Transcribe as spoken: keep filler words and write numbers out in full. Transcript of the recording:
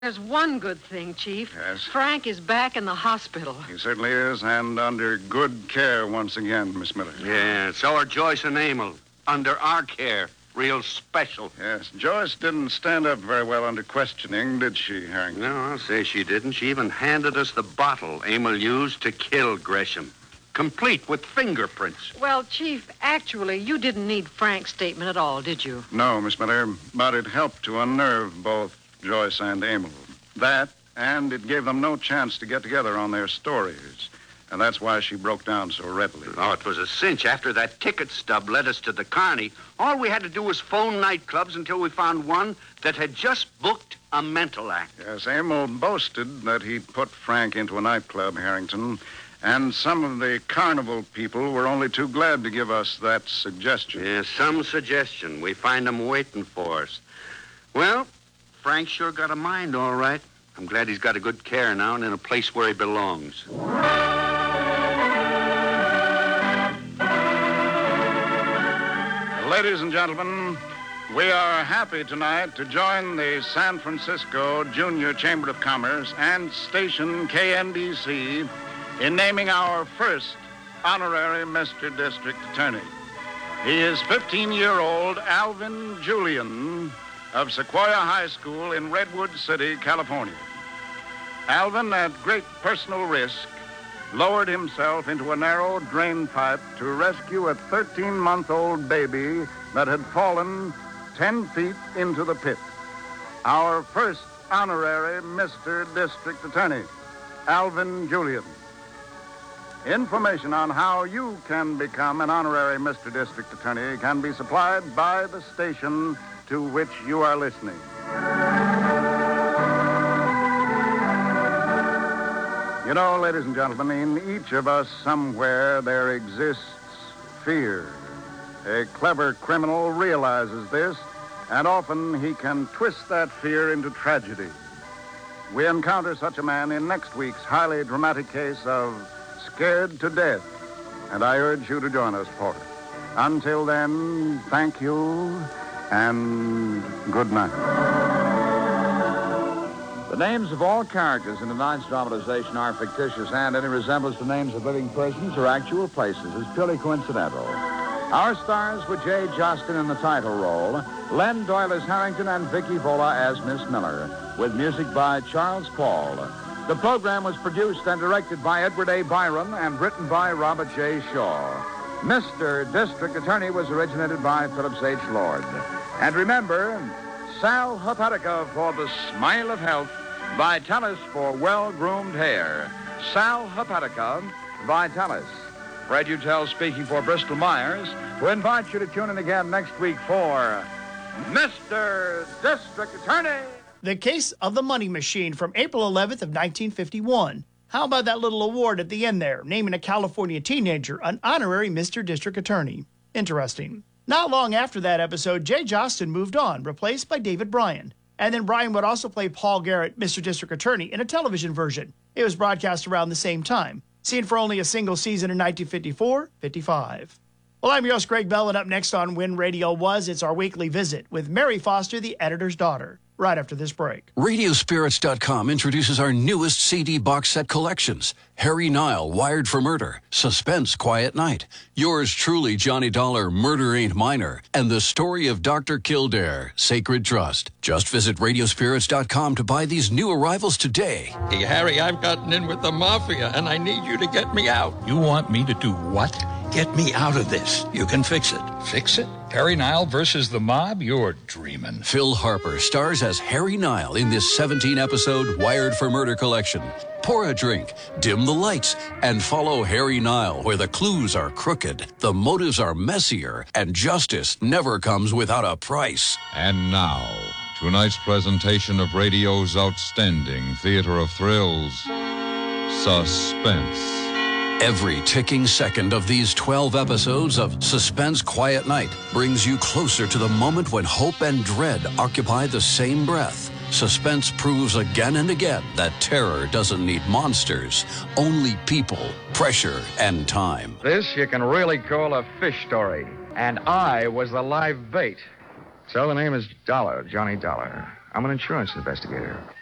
There's one good thing, Chief. Yes? Frank is back in the hospital. He certainly is, and under good care once again, Miss Miller. Yeah, so are Joyce and Emil. Under our care. Real special. Yes, Joyce didn't stand up very well under questioning, did she, Harrington? No, I'll say she didn't. She even handed us the bottle Emil used to kill Gresham. Complete with fingerprints. Well, Chief, actually, you didn't need Frank's statement at all, did you? No, Miss Miller, but it helped to unnerve both Joyce and Emil. That, and it gave them no chance to get together on their stories. And that's why she broke down so readily. Oh, it was a cinch. After that ticket stub led us to the Carney, all we had to do was phone nightclubs until we found one that had just booked a mental act. Yes, Emil boasted that he'd put Frank into a nightclub, Harrington, and some of the carnival people were only too glad to give us that suggestion. Yeah, some suggestion. We find them waiting for us. Well, Frank sure got a mind, all right. I'm glad he's got a good care now and in a place where he belongs. Ladies and gentlemen, we are happy tonight to join the San Francisco Junior Chamber of Commerce and station K N D C in naming our first honorary Mister District Attorney. He is fifteen-year-old Alvin Julian of Sequoia High School in Redwood City, California. Alvin, at great personal risk, lowered himself into a narrow drain pipe to rescue a thirteen-month-old baby that had fallen ten feet into the pit. Our first honorary Mister District Attorney, Alvin Julian. Information on how you can become an honorary Mister District Attorney can be supplied by the station to which you are listening. You know, ladies and gentlemen, in each of us somewhere there exists fear. A clever criminal realizes this, and often he can twist that fear into tragedy. We encounter such a man in next week's highly dramatic case of Scared to Death, and I urge you to join us for it. Until then, thank you, and good night. The names of all characters in tonight's dramatization are fictitious, and any resemblance to names of living persons or actual places is purely coincidental. Our stars were Jay Jostin in the title role, Len Doyle as Harrington, and Vicky Vola as Miss Miller, with music by Charles Paul. The program was produced and directed by Edward A. Byron and written by Robert J. Shaw. Mister District Attorney was originated by Phillips H. Lord. And remember, Sal Hepatica for the smile of health, Vitalis for well-groomed hair. Sal Hepatica, Vitalis. Fred Utel speaking for Bristol Myers, who invites you to tune in again next week for Mister District Attorney. The Case of the Money Machine from April eleventh of nineteen fifty-one. How about that little award at the end there, naming a California teenager an honorary Mister District Attorney? Interesting. Not long after that episode, Jay Jostin moved on, replaced by David Bryan. And then Bryan would also play Paul Garrett, Mister District Attorney, in a television version. It was broadcast around the same time, seen for only a single season in nineteen fifty-four fifty-five. Well, I'm your host, Greg Bell, and up next on When Radio Was, it's our weekly visit with Mary Foster, the editor's daughter, right after this break. Radio Spirits dot com introduces our newest C D box set collections. Harry Nile, Wired for Murder, Suspense, Quiet Night, Yours Truly, Johnny Dollar, Murder Ain't Minor, and The Story of Doctor Kildare, Sacred Trust. Just visit Radio Spirits dot com to buy these new arrivals today. Hey, Harry, I've gotten in with the mafia, and I need you to get me out. You want me to do what? Get me out of this. You can fix it. Fix it? Harry Nile versus the mob? You're dreaming. Phil Harper stars as Harry Nile in this seventeen-episode Wired for Murder collection. Pour a drink, dim the lights, and follow Harry Nile where the clues are crooked, the motives are messier, and justice never comes without a price. And now, tonight's presentation of radio's outstanding theater of thrills, Suspense. Every ticking second of these twelve episodes of Suspense, Quiet Night brings you closer to the moment when hope and dread occupy the same breath. Suspense proves again and again that terror doesn't need monsters, only people, pressure, and time. This you can really call a fish story. And I was the live bait. So the name is Dollar, Johnny Dollar. I'm an insurance investigator.